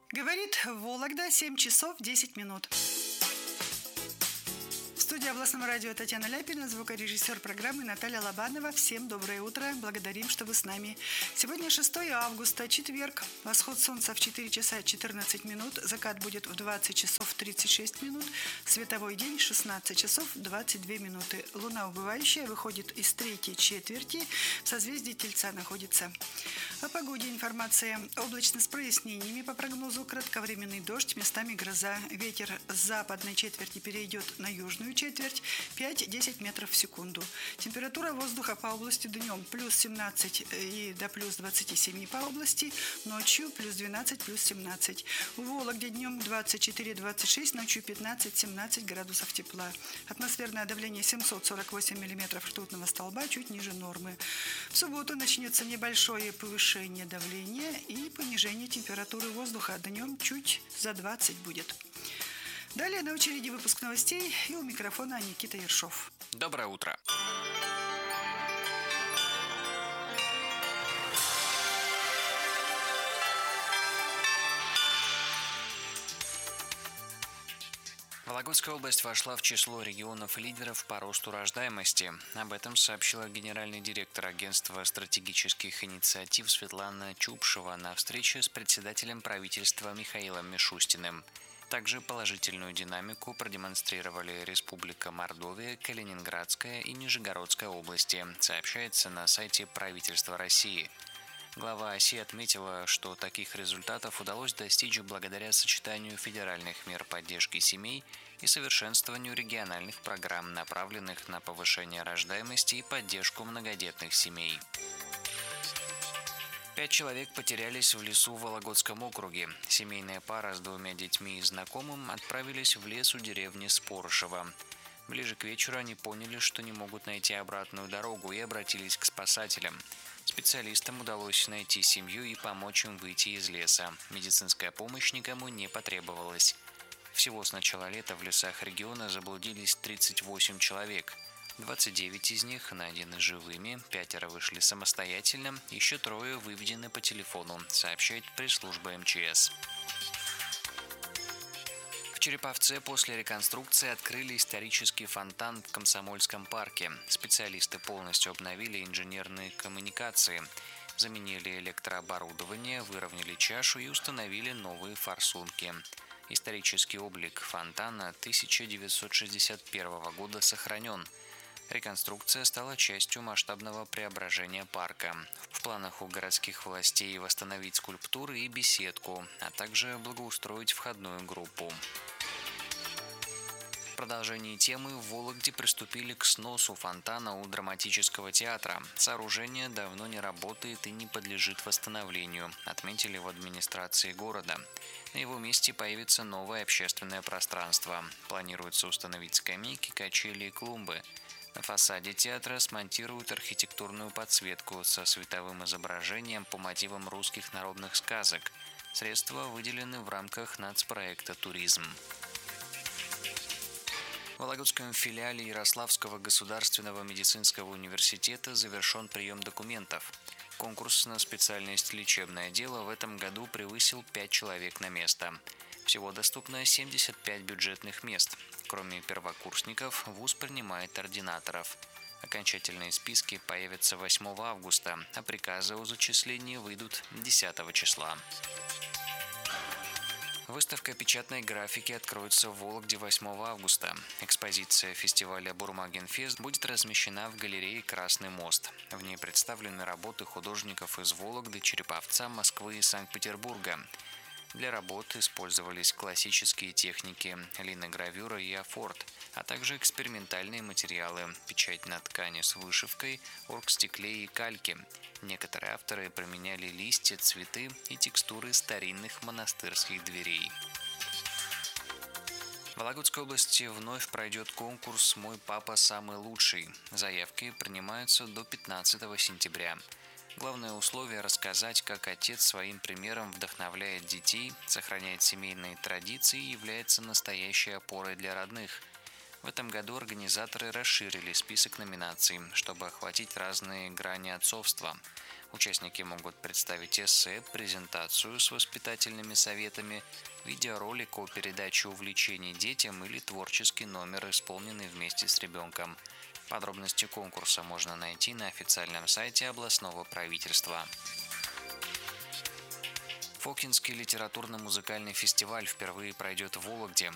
Говорит Вологда, 7 часов 10 минут. В студии областного радио Татьяна Ляпина, звукорежиссер программы Наталья Лобанова. Всем доброе утро. Благодарим, что вы с нами. Сегодня 6 августа, четверг. Восход солнца в 4 часа 14 минут. Закат будет в 20 часов 36 минут. Световой день 16 часов 22 минуты. Луна убывающая выходит из третьей четверти. В созвездии Тельца находится. О погоде информация. Облачно с прояснениями. По прогнозу кратковременный дождь, местами гроза. Ветер с западной четверти перейдет на южную четверть, 5-10 метров в секунду. Температура воздуха по области днем плюс 17 и до плюс 27 по области, ночью плюс 12, плюс 17. В Вологде днем 24-26, ночью 15-17 градусов тепла. Атмосферное давление 748 миллиметров ртутного столба, чуть ниже нормы. В субботу начнется небольшое повышение давления и понижение температуры воздуха. Днем чуть за 20 будет. Далее на очереди выпуск новостей, и у микрофона Никита Ершов. Доброе утро. Вологодская область вошла в число регионов-лидеров по росту рождаемости. Об этом сообщила генеральный директор агентства стратегических инициатив Светлана Чупшева на встрече с председателем правительства Михаилом Мишустиным. Также положительную динамику продемонстрировали Республика Мордовия, Калининградская и Нижегородская области, сообщается на сайте правительства России. Глава оси отметила, что таких результатов удалось достичь благодаря сочетанию федеральных мер поддержки семей и совершенствованию региональных программ, направленных на повышение рождаемости и поддержку многодетных семей. 5 человек потерялись в лесу в Вологодском округе. Семейная пара с 2 детьми и знакомым отправились в лес у деревни Спорышево. Ближе к вечеру они поняли, что не могут найти обратную дорогу, и обратились к спасателям. Специалистам удалось найти семью и помочь им выйти из леса. Медицинская помощь никому не потребовалась. Всего с начала лета в лесах региона заблудились 38 человек. 29 из них найдены живыми, 5 вышли самостоятельно, еще 3 выведены по телефону, сообщает пресс-служба МЧС. В Череповце после реконструкции открыли исторический фонтан в Комсомольском парке. Специалисты полностью обновили инженерные коммуникации, заменили электрооборудование, выровняли чашу и установили новые форсунки. Исторический облик фонтана 1961 года сохранен. Реконструкция стала частью масштабного преображения парка. В планах у городских властей восстановить скульптуры и беседку, а также благоустроить входную группу. В продолжении темы в Вологде приступили к сносу фонтана у драматического театра. Сооружение давно не работает и не подлежит восстановлению, отметили в администрации города. На его месте появится новое общественное пространство. Планируется установить скамейки, качели и клумбы. На фасаде театра смонтируют архитектурную подсветку со световым изображением по мотивам русских народных сказок. Средства выделены в рамках нацпроекта «Туризм». В Вологодском филиале Ярославского государственного медицинского университета завершен прием документов. Конкурс на специальность «Лечебное дело» в этом году превысил 5 человек на место. Всего доступно 75 бюджетных мест. Кроме первокурсников, вуз принимает ординаторов. Окончательные списки появятся 8 августа, а приказы о зачислении выйдут 10 числа. Выставка печатной графики откроется в Вологде 8 августа. Экспозиция фестиваля «Бурмагенфест» будет размещена в галерее «Красный мост». В ней представлены работы художников из Вологды, Череповца, Москвы и Санкт-Петербурга. Для работ использовались классические техники – линогравюра и афорт, а также экспериментальные материалы – печать на ткани с вышивкой, оргстекле и кальки. Некоторые авторы применяли листья, цветы и текстуры старинных монастырских дверей. В Вологодской области вновь пройдет конкурс «Мой папа самый лучший». Заявки принимаются до 15 сентября. Главное условие – рассказать, как отец своим примером вдохновляет детей, сохраняет семейные традиции и является настоящей опорой для родных. В этом году организаторы расширили список номинаций, чтобы охватить разные грани отцовства. Участники могут представить эссе, презентацию с воспитательными советами, видеоролик о передаче увлечений детям или творческий номер, исполненный вместе с ребенком. Подробности конкурса можно найти на официальном сайте областного правительства. Фокинский литературно-музыкальный фестиваль впервые пройдет в Вологде.